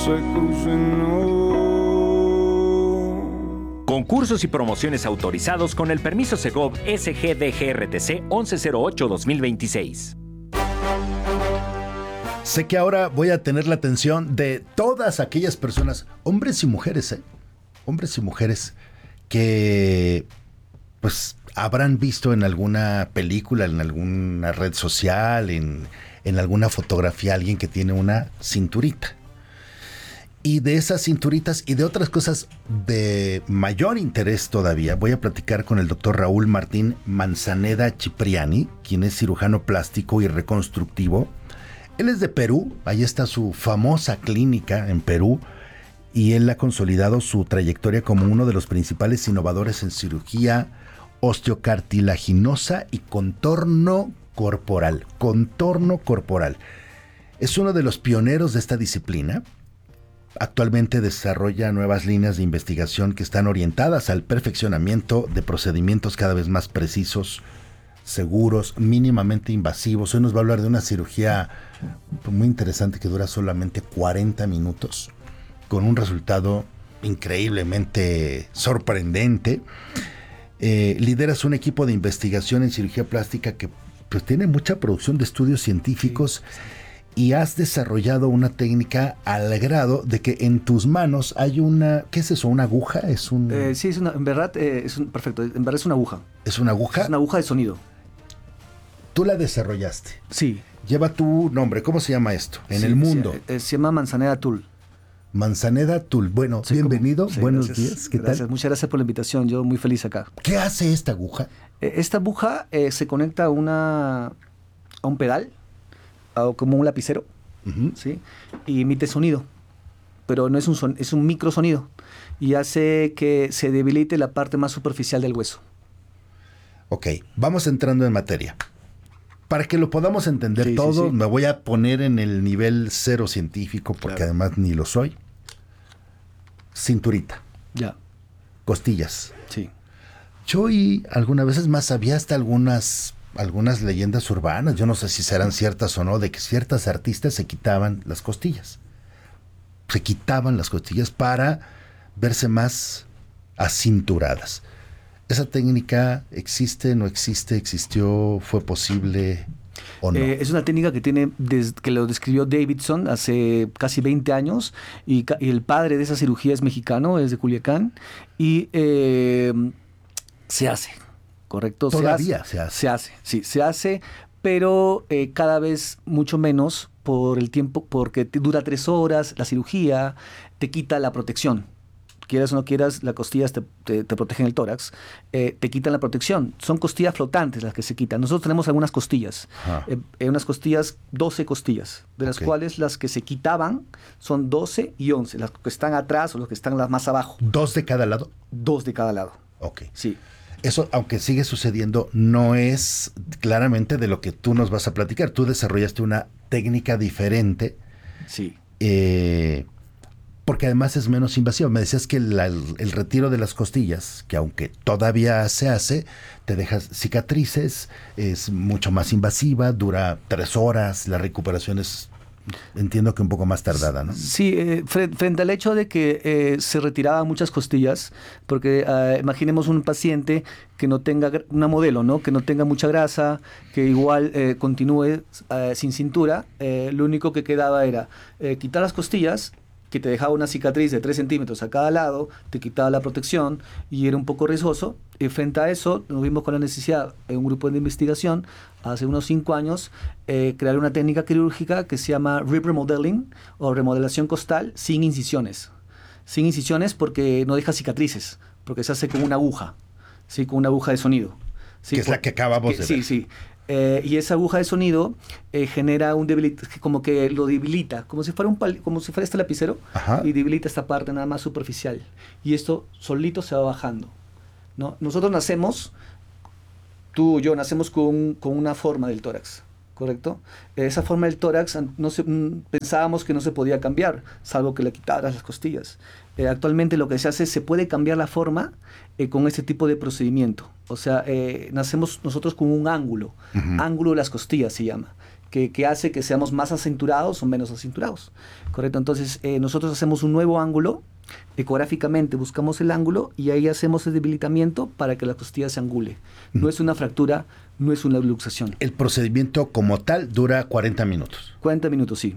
Concursos y promociones autorizados con el permiso Segov SGDGRTC 1108-2026. Sé que ahora voy a tener la atención de todas aquellas personas, hombres y mujeres, hombres y mujeres que pues habrán visto en alguna película, en alguna red social, en alguna fotografía a alguien que tiene una cinturita. Y de esas cinturitas y de otras cosas de mayor interés todavía, voy a platicar con el doctor Raúl Martín Manzaneda Cipriani, quien es cirujano plástico y reconstructivo. Él es de Perú, ahí está su famosa clínica en Perú, y él ha consolidado su trayectoria como uno de los principales innovadores en cirugía osteocartilaginosa y contorno corporal. Contorno corporal. Es uno de los pioneros de esta disciplina. Actualmente desarrolla nuevas líneas de investigación que están orientadas al perfeccionamiento de procedimientos cada vez más precisos, seguros, mínimamente invasivos. Hoy nos va a hablar de una cirugía muy interesante que dura solamente 40 minutos, con un resultado increíblemente sorprendente. Lideras un equipo de investigación en cirugía plástica que pues tiene mucha producción de estudios científicos. Y has desarrollado una técnica al grado de que en tus manos hay una... ¿Qué es eso? ¿Una aguja? Es un... Sí, es una, en verdad, perfecto, en verdad es una aguja. ¿Es una aguja? Es una aguja de sonido. Tú la desarrollaste. Sí. Lleva tu nombre. ¿Cómo se llama esto en el mundo? Se llama Manzaneda Tool. Manzaneda Tool. Bueno, sí, bienvenido. Sí, buenos días. ¿Qué tal? Muchas gracias por la invitación. Yo muy feliz acá. ¿Qué hace esta aguja? Esta aguja se conecta a un pedal, como un lapicero, ¿sí? Y emite sonido, pero no es es un microsonido, y hace que se debilite la parte más superficial del hueso. Ok, vamos entrando en materia. Para que lo podamos entender todo, me voy a poner en el nivel cero científico, porque además ni lo soy. Cinturita. Ya. Costillas. Sí. Yo oí algunas veces más, había hasta algunas leyendas urbanas, yo no sé si serán ciertas o no, de que ciertas artistas se quitaban las costillas. Se quitaban las costillas para verse más acinturadas. ¿Esa técnica existe, no existe, existió, fue posible o no? Es una técnica que que lo describió Davidson hace casi 20 años, y el padre de esa cirugía es mexicano, es de Culiacán, y se hace. ¿Correcto? Todavía se hace, pero cada vez mucho menos por el tiempo, porque dura 3 horas, la cirugía te quita la protección. Quieras o no quieras, las costillas te protegen el tórax, te quitan la protección. Son costillas flotantes las que se quitan. Nosotros tenemos algunas costillas, unas costillas, 12 costillas, de las cuales las que se quitaban son 12 y 11, las que están atrás o las que están las más abajo. ¿2 de cada lado? 2 de cada lado. Ok. Sí. Eso, aunque sigue sucediendo, no es claramente de lo que tú nos vas a platicar. Tú desarrollaste una técnica diferente. Sí. Porque además es menos invasiva. Me decías que el retiro de las costillas, que aunque todavía se hace, te deja cicatrices, es mucho más invasiva, dura 3 horas, la recuperación es... Entiendo que un poco más tardada, ¿no? Sí, frente al hecho de que se retiraban muchas costillas, porque imaginemos un paciente que no tenga una modelo, ¿no? Que no tenga mucha grasa, que igual continúe sin cintura, lo único que quedaba era quitar las costillas, que te dejaba una cicatriz de 3 centímetros a cada lado, te quitaba la protección y era un poco riesgoso. Y frente a eso, nos vimos con la necesidad, en un grupo de investigación, hace unos 5 años, crear una técnica quirúrgica que se llama rib remodeling o remodelación costal sin incisiones. Sin incisiones porque no deja cicatrices, porque se hace con una aguja, ¿sí? Con una aguja de sonido. ¿Sí? Que es la que acabamos de ver. Sí, sí. Y esa aguja de sonido genera como que lo debilita, como si fuera este lapicero. Ajá. Y debilita esta parte nada más superficial. Y esto solito se va bajando, ¿no? Nosotros nacemos, tú o yo nacemos con una forma del tórax, ¿correcto? Esa forma del tórax pensábamos que no se podía cambiar, salvo que le quitaras las costillas. Actualmente lo que se hace, se puede cambiar la forma con este tipo de procedimiento. O sea, nacemos nosotros con un ángulo, ángulo de las costillas se llama, que hace que seamos más acinturados o menos acinturados. ¿Correcto? Entonces, nosotros hacemos un nuevo ángulo, ecográficamente buscamos el ángulo y ahí hacemos el debilitamiento para que la costilla se angule. No es una fractura, no es una luxación. El procedimiento como tal dura 40 minutos. 40 minutos, sí.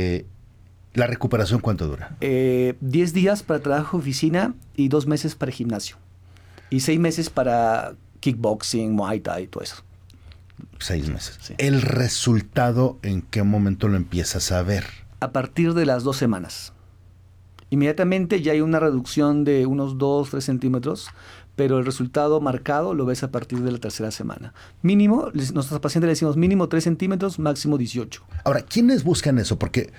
¿La recuperación cuánto dura? 10 días para trabajo de oficina y 2 meses para gimnasio. Y 6 meses para kickboxing, muay thai y todo eso. 6 meses. Sí. ¿El resultado en qué momento lo empiezas a ver? A partir de las 2 semanas. Inmediatamente ya hay una reducción de unos 2-3 centímetros, pero el resultado marcado lo ves a partir de la 3ª semana. Mínimo, nuestros pacientes le decimos mínimo 3 centímetros, máximo 18. Ahora, ¿quiénes buscan eso? Porque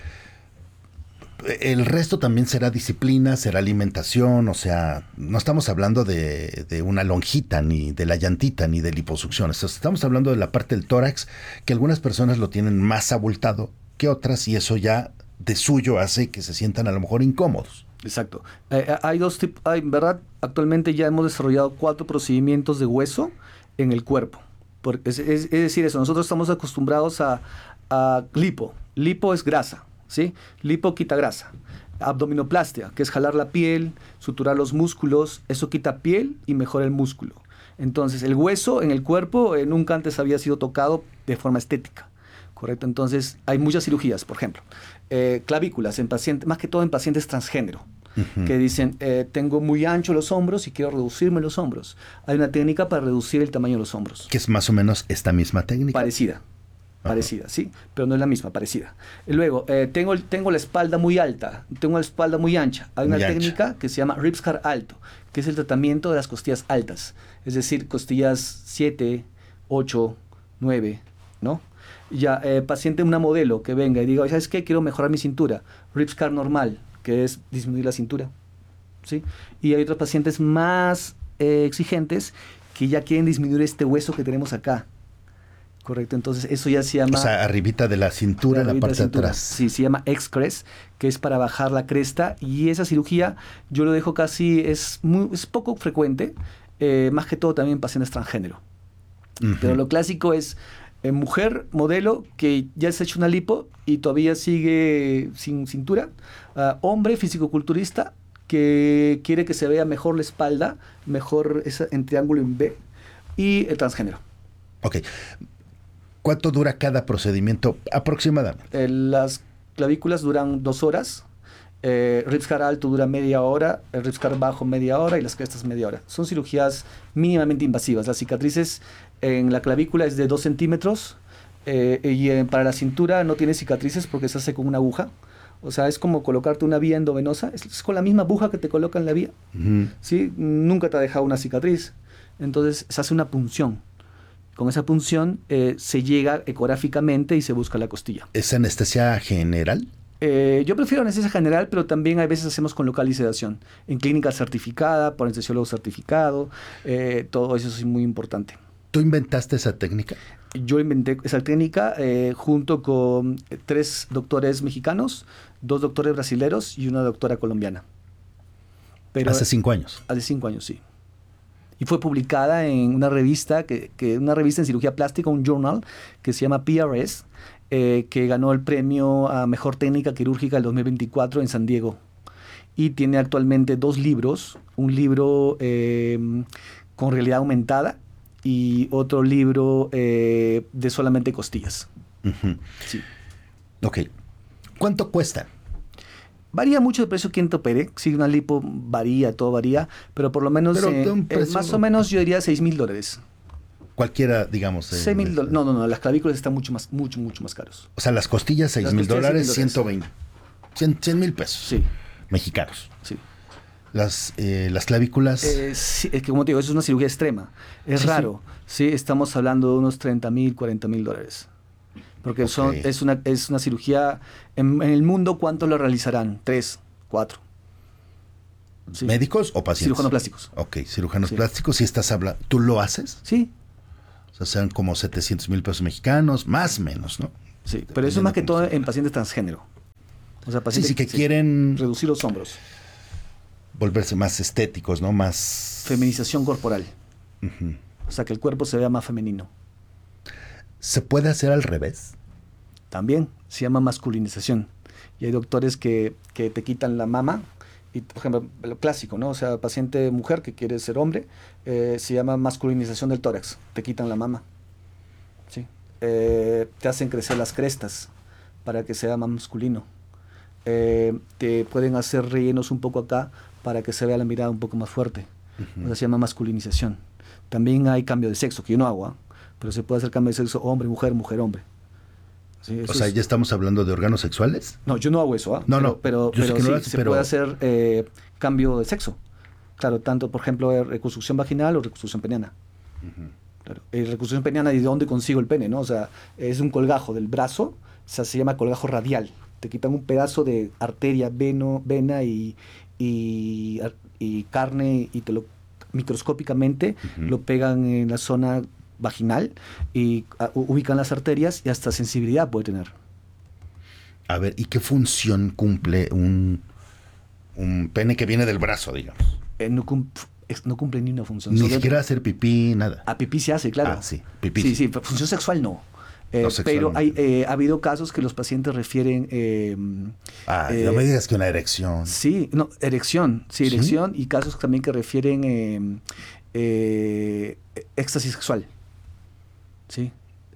el resto también será disciplina, será alimentación, o sea, no estamos hablando de una lonjita, ni de la llantita, ni de liposucción. Estamos hablando de la parte del tórax, que algunas personas lo tienen más abultado que otras, y eso ya de suyo hace que se sientan a lo mejor incómodos. Exacto. Hay dos tipos, en verdad, actualmente ya hemos desarrollado 4 procedimientos de hueso en el cuerpo. Es decir, eso, nosotros estamos acostumbrados a lipo. Lipo es grasa, ¿sí? Lipo quita grasa. Abdominoplastia, que es jalar la piel, suturar los músculos, eso quita piel y mejora el músculo. Entonces, el hueso en el cuerpo nunca antes había sido tocado de forma estética. ¿Correcto? Entonces, hay muchas cirugías, por ejemplo. Clavículas, más que todo en pacientes transgénero, que dicen, tengo muy ancho los hombros y quiero reducirme los hombros. Hay una técnica para reducir el tamaño de los hombros. Que es más o menos esta misma técnica. Parecida, sí, pero no es la misma, parecida. Y luego, tengo la espalda muy alta, tengo la espalda muy ancha. Hay una técnica que se llama ripscar alto, que es el tratamiento de las costillas altas, es decir, costillas 7, 8, 9, ¿no? Ya, paciente, una modelo que venga y diga, ¿sabes qué? Quiero mejorar mi cintura. Ripscar normal, que es disminuir la cintura, ¿sí? Y hay otros pacientes más exigentes que ya quieren disminuir este hueso que tenemos acá. Correcto, entonces eso ya se llama... O sea, arribita de la cintura, en la parte de atrás. Sí, se llama X-Crest, que es para bajar la cresta, y esa cirugía yo lo dejo casi, es poco frecuente, más que todo también en pacientes transgénero. Pero lo clásico es mujer, modelo, que ya se ha hecho una lipo y todavía sigue sin cintura. Hombre, fisicoculturista, que quiere que se vea mejor la espalda, mejor en triángulo en B, y el transgénero. Ok. ¿Cuánto dura cada procedimiento aproximadamente? Las clavículas duran 2 horas, ripscar alto dura media hora, el ripscar bajo media hora y las crestas media hora. Son cirugías mínimamente invasivas. Las cicatrices en la clavícula es de 2 centímetros para la cintura no tiene cicatrices porque se hace con una aguja. O sea, es como colocarte una vía endovenosa. Es con la misma aguja que te colocan la vía. ¿Sí? Nunca te ha dejado una cicatriz. Entonces se hace una punción. Con esa punción se llega ecográficamente y se busca la costilla. ¿Es anestesia general? Yo prefiero anestesia general, pero también a veces hacemos con local y sedación. En clínica certificada, por anestesiólogo certificado. Todo eso es muy importante. ¿Tú inventaste esa técnica? Yo inventé esa técnica junto con 3 doctores mexicanos, 2 doctores brasileros y una doctora colombiana. Pero ¿Hace 5 años? Hace 5 años, sí. Y fue publicada en una revista, una revista en cirugía plástica, un journal, que se llama PRS, que ganó el premio a Mejor Técnica Quirúrgica del 2024 en San Diego. Y tiene actualmente 2 libros, un libro con realidad aumentada y otro libro de solamente costillas. Sí. Ok. ¿Cuánto cuesta? Varía mucho el precio quien te opere. Si una lipo varía, todo varía, pero por lo menos más o menos yo diría $6,000. Cualquiera, digamos. $6,000. No, las clavículas están mucho más caros. O sea, las costillas $6,000, 120. $100,000. Sí. Mexicanos. Sí. Las clavículas. Sí, es que como te digo, eso es una cirugía extrema. Es raro. Sí, estamos hablando de unos $30,000, $40,000. Porque es una cirugía. En el mundo, ¿cuántos lo realizarán? 3, 4. Sí. ¿Médicos o pacientes? Cirujanos plásticos. Ok, cirujanos plásticos. Si estás hablando, ¿tú lo haces? Sí. O sea, sean como $700,000 mexicanos, más o menos, ¿no? Sí, pero eso es más que todo en pacientes transgénero. O sea, pacientes que quieren reducir los hombros. Volverse más estéticos, ¿no? Más... Feminización corporal. O sea, que el cuerpo se vea más femenino. ¿Se puede hacer al revés? También se llama masculinización. Y hay doctores que te quitan la mama. Y, por ejemplo, lo clásico, ¿no? O sea, paciente mujer que quiere ser hombre, se llama masculinización del tórax. Te quitan la mama. ¿Sí? Te hacen crecer las crestas para que sea más masculino. Te pueden hacer rellenos un poco acá para que se vea la mirada un poco más fuerte. O sea, se llama masculinización. También hay cambio de sexo, que yo no hago, ¿eh? Pero se puede hacer cambio de sexo hombre, mujer, mujer, hombre. Sí, o sea, ¿ya estamos hablando de órganos sexuales? No, yo no hago eso, ¿eh? No, pero yo sé que no sí, lo haces, se puede hacer cambio de sexo. Claro, tanto, por ejemplo, reconstrucción vaginal o reconstrucción peniana. Claro. Reconstrucción peniana, ¿y de dónde consigo el pene? ¿No? O sea, es un colgajo del brazo, o sea, se llama colgajo radial. Te quitan un pedazo de arteria, vena y carne y te lo microscópicamente lo pegan en la zona vaginal y ubican las arterias y hasta sensibilidad puede tener. A ver, ¿y qué función cumple un pene que viene del brazo, digamos? No cumple ni una función. Ni siquiera hacer pipí, nada. A pipí se hace, claro. Ah, sí, pipí. Sí, sí, función sexual no. Pero ha habido casos que los pacientes refieren... no me digas que una erección. Sí, no, erección. Sí, erección. ¿Sí? Y casos también que refieren éxtasis sexual. ¿Sí?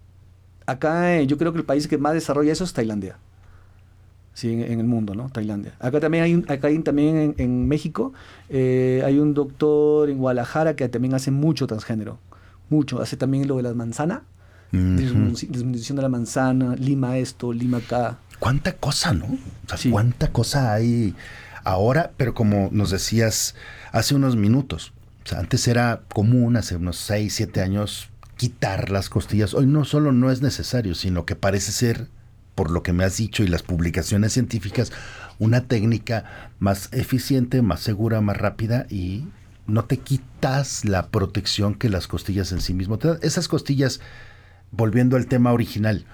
Acá yo creo que el país que más desarrolla eso es Tailandia. Sí, en el mundo, ¿no? Tailandia. Acá también también en México hay un doctor en Guadalajara que también hace mucho transgénero. Mucho. Hace también lo de la manzana. Disminución de la manzana, lima esto, lima acá. ¿Cuánta cosa, no? O sea, sí. ¿Cuánta cosa hay ahora? Pero como nos decías hace unos minutos, o sea, antes era común, hace unos 6, 7 años, quitar las costillas. Hoy no solo no es necesario, sino que parece ser, por lo que me has dicho y las publicaciones científicas, una técnica más eficiente, más segura, más rápida y no te quitas la protección que las costillas en sí mismo te dan. Esas costillas, volviendo al tema original,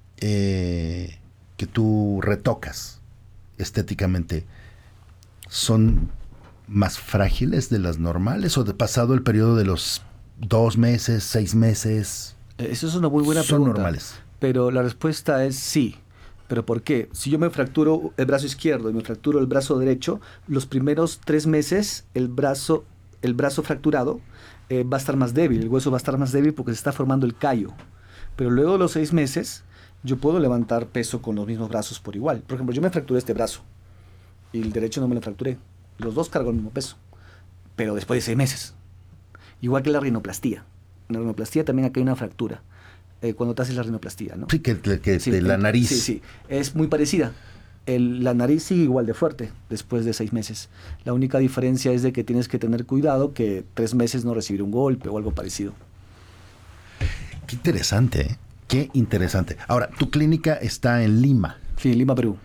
que tú retocas estéticamente, ¿son más frágiles de las normales o de pasado el periodo de los 2 meses, 6 meses? Eso es una muy buena pregunta. ¿Son normales? Pero la respuesta es sí. ¿Pero por qué? Si yo me fracturo el brazo izquierdo y me fracturo el brazo derecho, los primeros 3 meses el brazo fracturado va a estar más débil, el hueso va a estar más débil porque se está formando el callo. Pero luego de los 6 meses, yo puedo levantar peso con los mismos brazos por igual. Por ejemplo, yo me fracturé este brazo y el derecho no me lo fracturé. Los dos cargo el mismo peso, pero después de 6 meses. Igual que la rinoplastía. En la rinoplastía también acá hay una fractura. Cuando te haces la rinoplastía, ¿no? Sí, que sí, de la nariz. Sí, sí. Es muy parecida. La nariz sigue igual de fuerte después de 6 meses. La única diferencia es de que tienes que tener cuidado que 3 meses no recibir un golpe o algo parecido. Qué interesante, ¿eh? Qué interesante. Ahora, tu clínica está en Lima. Sí, en Lima, Perú.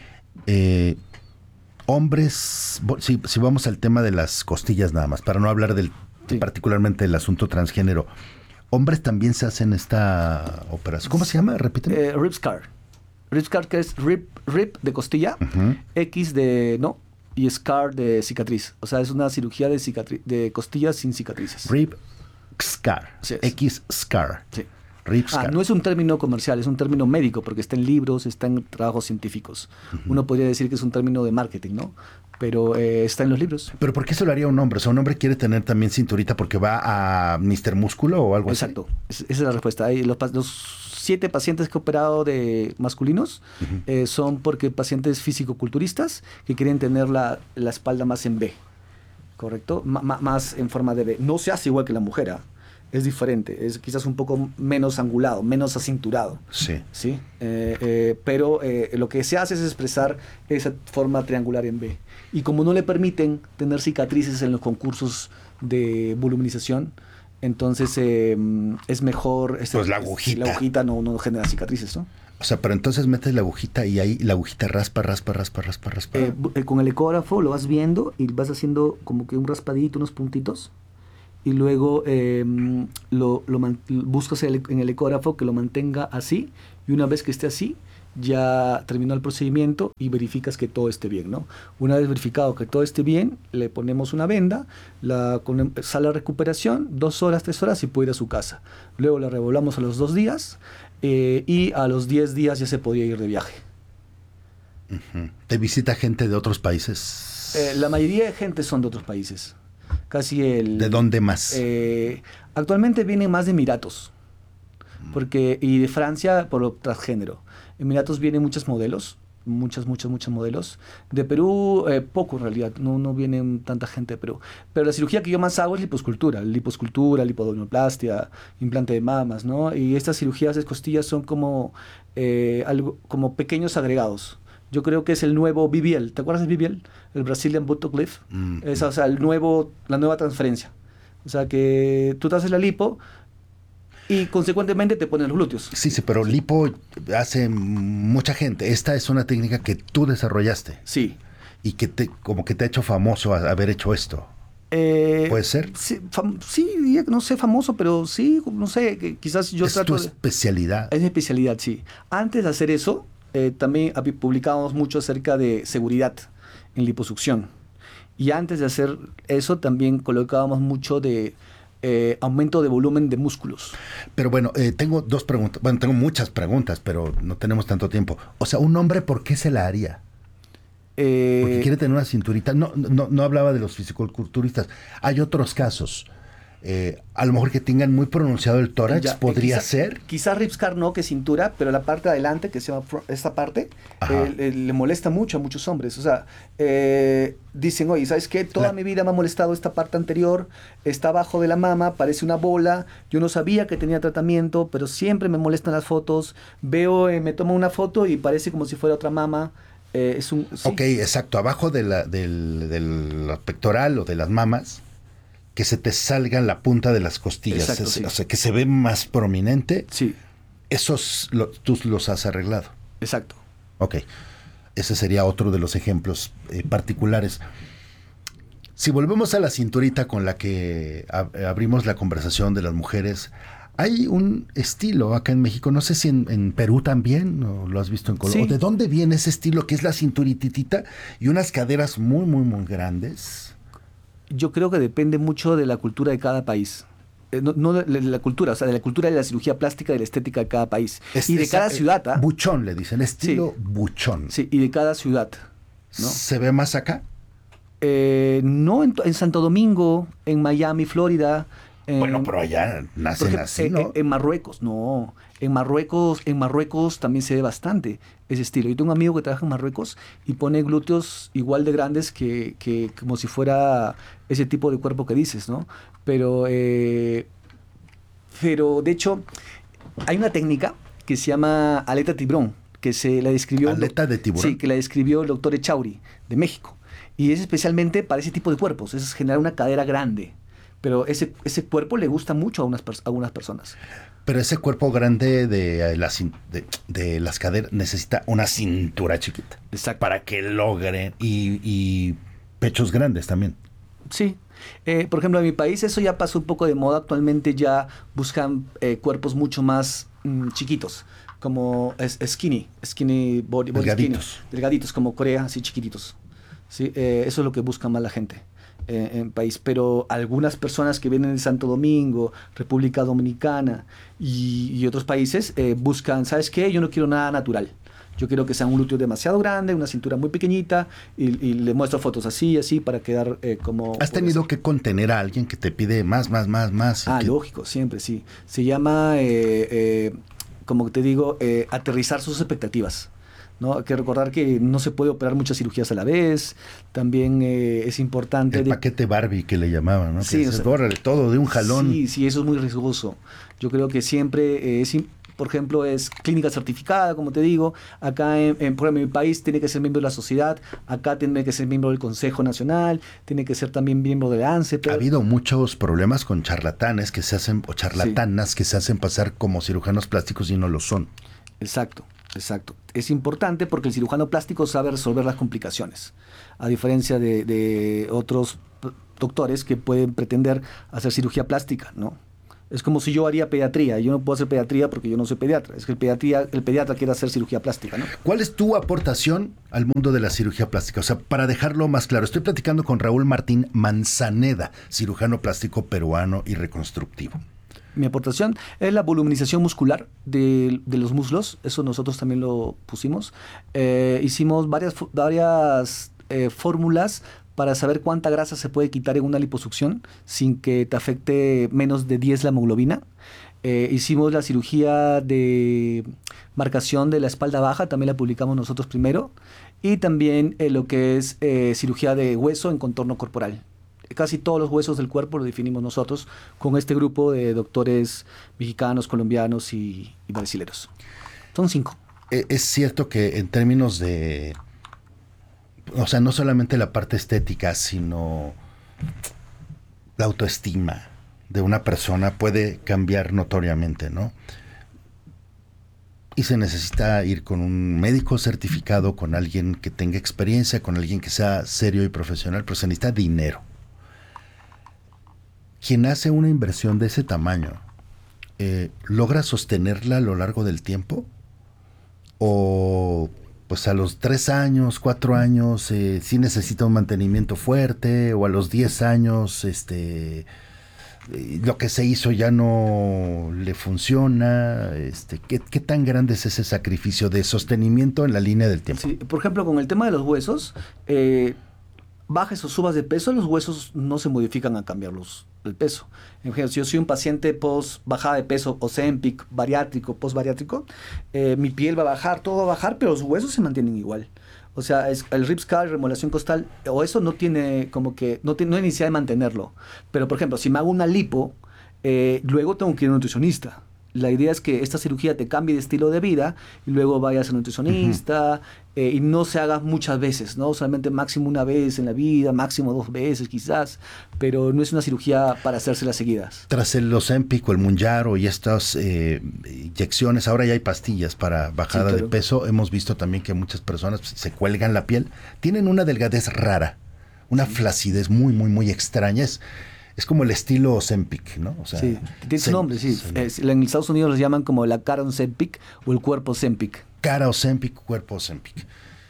Hombres, si vamos al tema de las costillas nada más, para no hablar particularmente del asunto transgénero, ¿hombres también se hacen esta operación? ¿Cómo se llama? Repíteme. Rib scar. Rib scar, que es rib de costilla, X de no, y scar de cicatriz. O sea, es una cirugía de costillas sin cicatrices. Rib scar. Sí, X scar. Sí. Rib scar. No es un término comercial, es un término médico, porque está en libros, está en trabajos científicos. Uno podría decir que es un término de marketing, ¿no? Pero está en los libros. ¿Pero por qué se lo haría un hombre? O sea, ¿un hombre quiere tener también cinturita porque va a Mr. Músculo o algo Exacto. así? Esa es la respuesta. Hay los 7 pacientes que he operado de masculinos son porque pacientes físico-culturistas que quieren tener la espalda más en V, ¿correcto? Más en forma de V. No se hace igual que la mujer, ¿eh? Es diferente, es quizás un poco menos angulado, menos acinturado. Sí. ¿Sí? Pero lo que se hace es expresar esa forma triangular en V. Y como no le permiten tener cicatrices en los concursos de voluminización, entonces es mejor... Pues la agujita. La agujita no genera cicatrices, ¿no? O sea, pero entonces metes la agujita y ahí la agujita raspa. Con el ecógrafo lo vas viendo y vas haciendo como que un raspadito, unos puntitos. Y luego buscas en el ecógrafo que lo mantenga así. Y una vez que esté así, ya terminó el procedimiento y verificas que todo esté bien, ¿no? Una vez verificado que todo esté bien, le ponemos una venda, sale a recuperación, 2 horas, 3 horas y puede ir a su casa. Luego la revolvamos a los 2 días y a los 10 días ya se podía ir de viaje. ¿Te visita gente de otros países? La mayoría de gente son de otros países. Casi ¿De dónde más? Actualmente vienen más de Emiratos. Y de Francia por lo transgénero. Emiratos vienen muchos modelos. Muchos modelos. De Perú, poco en realidad. No vienen tanta gente de Perú. Pero la cirugía que yo más hago es liposcultura, lipoabdominoplastia, implante de mamas, ¿no? Y estas cirugías de costillas son como como pequeños agregados. Yo creo que es el nuevo BBL. ¿Te acuerdas de BBL? El Brazilian Buttock Lift. Es, o sea, la nueva transferencia. O sea, que tú te haces la lipo y consecuentemente te ponen los glúteos. Sí, pero lipo hace mucha gente. Esta es una técnica que tú desarrollaste. Sí. Y que como que te ha hecho famoso haber hecho esto. ¿Puede ser? Sí, diría que no sé famoso, pero sí, no sé, que quizás yo trato de... ¿Es tu especialidad? Es mi especialidad, sí. Antes de hacer eso, también publicábamos mucho acerca de seguridad en liposucción. Y antes de hacer eso, también colocábamos mucho de aumento de volumen de músculos. Pero bueno, tengo dos preguntas. Bueno, tengo muchas preguntas, pero no tenemos tanto tiempo. O sea, ¿un hombre por qué se la haría? Porque quiere tener una cinturita. No hablaba de los fisiculturistas. Hay otros casos. A lo mejor que tengan muy pronunciado el tórax, podría ser. Quizás ribscar no, que cintura, pero la parte de adelante, que se llama esta parte, le molesta mucho a muchos hombres. O sea, dicen, oye, ¿sabes qué? Toda mi vida me ha molestado esta parte anterior, está abajo de la mama, parece una bola, yo no sabía que tenía tratamiento, pero siempre me molestan las fotos, me tomo una foto y parece como si fuera otra mama. Sí. Ok, exacto, abajo del pectoral o de las mamas, que se te salga la punta de las costillas. Exacto, sí. O sea, que se ve más prominente. Sí. Esos tú los has arreglado. Exacto. Ok. Ese sería otro de los ejemplos particulares. Si volvemos a la cinturita con la que abrimos la conversación de las mujeres, hay un estilo acá en México, no sé si en Perú también, o lo has visto en Colombia. Sí. ¿De dónde viene ese estilo que es la cinturititita y unas caderas muy, muy, muy grandes? Yo creo que depende mucho de la cultura de cada país. No de la cultura, o sea, de la cultura de la cirugía plástica, de la estética de cada país. Y de cada ciudad. Buchón, le dicen, estilo buchón. Sí, y de cada ciudad, ¿no? ¿Se ve más acá? No, en Santo Domingo, en Miami, Florida. Bueno, pero allá nacen así, ¿no? En Marruecos, no. En Marruecos también se ve bastante ese estilo. Yo tengo un amigo que trabaja en Marruecos y pone glúteos igual de grandes que como si fuera ese tipo de cuerpo que dices, ¿no? Pero de hecho, hay una técnica que se llama aleta de tiburón, que se la describió... ¿Aleta de tiburón? Sí, que la describió el doctor Echauri, de México. Y es especialmente para ese tipo de cuerpos, es generar una cadera grande. Pero ese cuerpo le gusta mucho a algunas personas. Pero ese cuerpo grande de las caderas necesita una cintura chiquita. Exacto. Para que logren. Y pechos grandes también. Sí. Por ejemplo, en mi país eso ya pasó un poco de moda. Actualmente ya buscan cuerpos mucho más chiquitos. Como skinny body delgaditos. Skinny. Delgaditos, como Corea, así chiquititos. ¿Sí? Eso es lo que busca más la gente en país. Pero algunas personas que vienen de Santo Domingo, República Dominicana y otros países buscan, ¿sabes qué? Yo no quiero nada natural. Yo quiero que sea un glúteo demasiado grande, una cintura muy pequeñita y le muestro fotos así para quedar como... ¿Has tenido que contener a alguien que te pide más? Lógico, siempre, sí. Se llama, como te digo, aterrizar sus expectativas, ¿no? Hay que recordar que no se puede operar muchas cirugías a la vez. También es importante... El paquete Barbie que le llamaban, ¿no? Sí, que se órale todo de un jalón. Sí, eso es muy riesgoso. Yo creo que siempre por ejemplo, es clínica certificada, como te digo. Acá, por ejemplo, en mi país tiene que ser miembro de la sociedad. Acá tiene que ser miembro del Consejo Nacional. Tiene que ser también miembro de la ANSE. Ha habido muchos problemas con charlatanes que se hacen, o charlatanas que se hacen pasar como cirujanos plásticos y no lo son. Exacto. Es importante porque el cirujano plástico sabe resolver las complicaciones, a diferencia de otros doctores que pueden pretender hacer cirugía plástica, ¿no? Es como si yo haría pediatría. Yo no puedo hacer pediatría porque yo no soy pediatra. Es que el pediatra quiere hacer cirugía plástica, ¿no? ¿Cuál es tu aportación al mundo de la cirugía plástica? O sea, para dejarlo más claro, estoy platicando con Raúl Martín Manzaneda, cirujano plástico peruano y reconstructivo. Mi aportación es la voluminización muscular de los muslos. Eso nosotros también lo pusimos. Hicimos varias fórmulas para saber cuánta grasa se puede quitar en una liposucción sin que te afecte menos de 10 la hemoglobina. Hicimos la cirugía de marcación de la espalda baja, también la publicamos nosotros primero. Y también lo que es cirugía de hueso en contorno corporal. Casi todos los huesos del cuerpo lo definimos nosotros con este grupo de doctores mexicanos, colombianos y brasileños. Son 5. Es cierto que en términos de, o sea, no solamente la parte estética, sino la autoestima de una persona puede cambiar notoriamente, ¿no? Y se necesita ir con un médico certificado, con alguien que tenga experiencia, con alguien que sea serio y profesional, pero se necesita dinero. Quien hace una inversión de ese tamaño, ¿logra sostenerla a lo largo del tiempo? ¿O pues a los 3 años, 4 años, sí necesita un mantenimiento fuerte? ¿O a los 10 años, lo que se hizo ya no le funciona? ¿Qué tan grande es ese sacrificio de sostenimiento en la línea del tiempo? Sí, por ejemplo, con el tema de los huesos, bajes o subas de peso, los huesos no se modifican al cambiarlos el peso. En ejemplo, si yo soy un paciente post bajada de peso, Ozempic, bariátrico, post bariátrico, mi piel va a bajar, todo va a bajar, pero los huesos se mantienen igual. O sea, el rib scar, remodelación costal, o eso no tiene como que, no hay necesidad de mantenerlo. Pero, por ejemplo, si me hago una lipo, luego tengo que ir a un nutricionista. La idea es que esta cirugía te cambie de estilo de vida y luego vayas al nutricionista y no se haga muchas veces, ¿no? Solamente máximo una vez en la vida, máximo 2 veces quizás, pero no es una cirugía para hacérselas seguidas. Tras el Ozempic o el Mounjaro y estas inyecciones, ahora ya hay pastillas para bajada de peso. Hemos visto también que muchas personas se cuelgan la piel, tienen una delgadez rara, una flacidez muy, muy, muy extraña. Es como el estilo Ozempic, ¿no? O sea, sí, tiene su nombre, sí. En Estados Unidos los llaman como la cara Ozempic o el cuerpo Ozempic. Cara Ozempic, cuerpo Ozempic.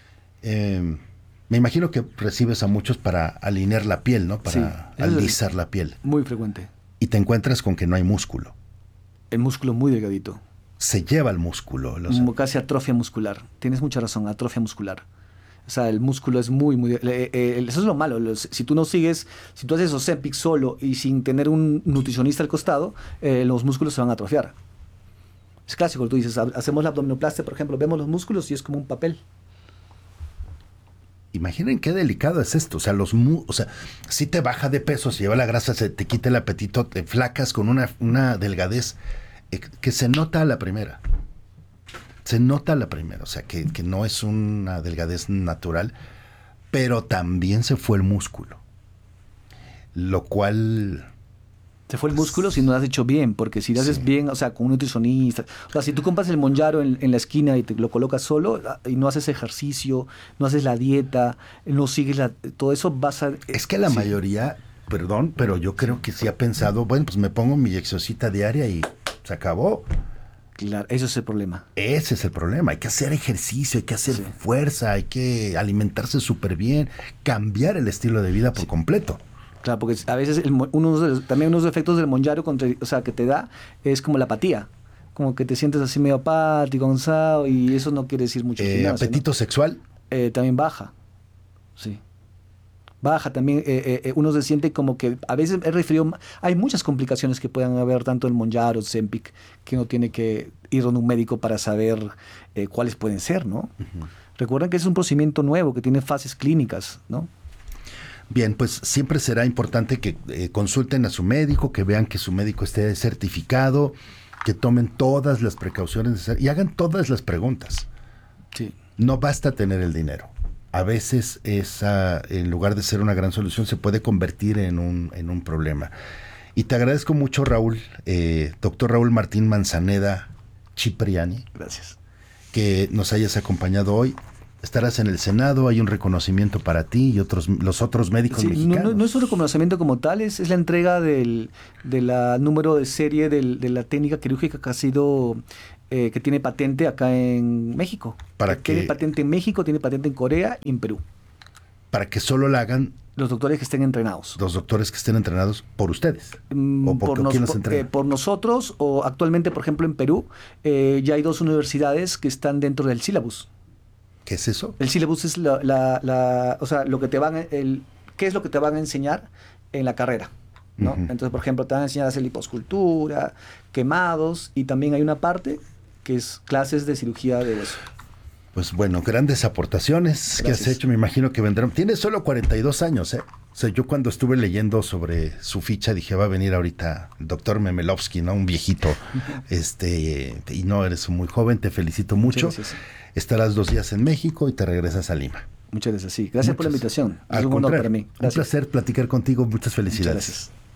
Me imagino que recibes a muchos para alinear la piel, ¿no? Para alisar la piel. Muy frecuente. Y te encuentras con que no hay músculo. El músculo muy delgadito. Se lleva el músculo. Casi atrofia muscular. Tienes mucha razón, atrofia muscular. O sea, el músculo es muy... eso es lo malo. Si tú haces Ozempic solo y sin tener un nutricionista al costado, los músculos se van a atrofiar. Es clásico, tú dices, hacemos la abdominoplastia, por ejemplo, vemos los músculos y es como un papel. Imaginen qué delicado es esto. O sea, si te baja de peso, se lleva la grasa, se te quita el apetito, te flacas con una delgadez que se nota a la primera. Se nota la primera, o sea, que no es una delgadez natural, pero también se fue el músculo. Lo cual... Se fue el músculo si no lo has hecho bien, porque si lo haces bien, o sea, con un nutricionista, o sea, si tú compras el Mounjaro en la esquina y te lo colocas solo y no haces ejercicio, no haces la dieta, no sigues todo eso, vas a... Es que la mayoría, perdón, pero yo creo que sí ha pensado, bueno, pues me pongo mi inyeccióncita diaria y se acabó. Claro, eso es el problema. Ese es el problema. Hay que hacer ejercicio, hay que hacer fuerza, hay que alimentarse súper bien, cambiar el estilo de vida por completo. Claro, porque a veces también unos efectos del Mounjaro que te da es como la apatía. Como que te sientes así medio apático, cansado, y eso no quiere decir mucho. ¿Apetito sexual? También baja. Sí. Baja también, uno se siente como que a veces es resfriado. Hay muchas complicaciones que puedan haber tanto en Mounjaro, Ozempic, que uno tiene que ir a un médico para saber cuáles pueden ser, ¿no? Recuerden que es un procedimiento nuevo que tiene fases clínicas, ¿no? Bien, pues siempre será importante que consulten a su médico, que vean que su médico esté certificado, que tomen todas las precauciones necesarias y hagan todas las preguntas. Sí. No basta tener el dinero. A veces esa, en lugar de ser una gran solución, se puede convertir en un problema. Y te agradezco mucho, Raúl, doctor Raúl Martín Manzaneda Cipriani. Gracias. Que nos hayas acompañado hoy. Estarás en el Senado, hay un reconocimiento para ti y los otros médicos mexicanos. No es un reconocimiento como tal, es la entrega de la número de serie de la técnica quirúrgica que ha sido... que tiene patente acá en México. Tiene patente en México, tiene patente en Corea y en Perú. Para que solo la hagan Los doctores que estén entrenados. Los doctores que estén entrenados por ustedes. ¿O por quién los entrena? Por nosotros, o actualmente, por ejemplo, en Perú, ya hay 2 universidades que están dentro del sílabus. ¿Qué es eso? El sílabus es o sea, lo que te ¿qué es lo que te van a enseñar en la carrera? ¿No? Entonces, por ejemplo, te van a enseñar a hacer liposcultura, quemados, y también hay una parte que es clases de cirugía de hueso. Pues bueno, grandes aportaciones que has hecho, me imagino que vendrán. Tiene solo 42 años, ¿eh? O sea, yo cuando estuve leyendo sobre su ficha dije, va a venir ahorita el doctor Memelovsky, ¿no? Un viejito. Y no, eres muy joven, te felicito mucho. Estarás 2 días en México y te regresas a Lima. Muchas gracias, sí. Gracias por la invitación. Es un honor para mí. Gracias. Un placer platicar contigo. Muchas felicidades. Muchas gracias.